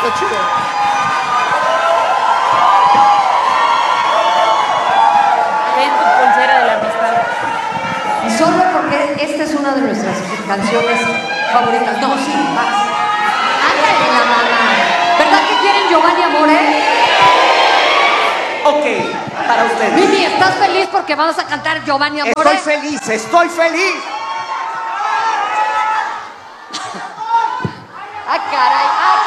está chido. Ven tu pulsera de la amistad. Y solo porque esta es una de nuestras canciones favoritas. No, sí, más. Ándale la mamá. ¿Verdad que quieren Giovanni Amore? Ok, para ustedes. Mimi, ¿estás feliz porque vamos a cantar Giovanni Amore? Estoy feliz, estoy feliz. ¡Ah, caray! ¡Ah,